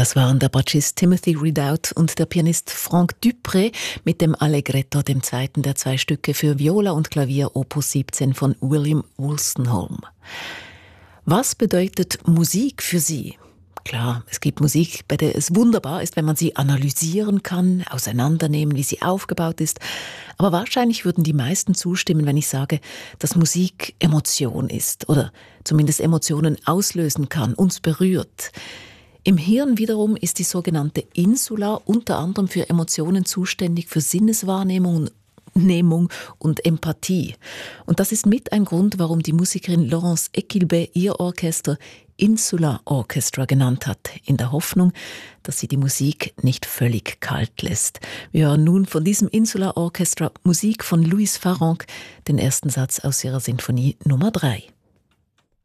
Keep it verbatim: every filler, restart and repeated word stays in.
Das waren der Bratschist Timothy Ridout und der Pianist Franck Dupré mit dem Allegretto, dem zweiten der zwei Stücke für Viola und Klavier Opus siebzehn von William Wolstenholme. Was bedeutet Musik für Sie? Klar, es gibt Musik, bei der es wunderbar ist, wenn man sie analysieren kann, auseinandernehmen, wie sie aufgebaut ist. Aber wahrscheinlich würden die meisten zustimmen, wenn ich sage, dass Musik Emotion ist oder zumindest Emotionen auslösen kann, uns berührt. Im Hirn wiederum ist die sogenannte Insula unter anderem für Emotionen zuständig, für Sinneswahrnehmung Nehmung und Empathie. Und das ist mit ein Grund, warum die Musikerin Laurence Equilbet ihr Orchester Insula Orchestra genannt hat, in der Hoffnung, dass sie die Musik nicht völlig kalt lässt. Wir hören nun von diesem Insula Orchestra Musik von Louise Farrenc, den ersten Satz aus ihrer Sinfonie Nummer drei.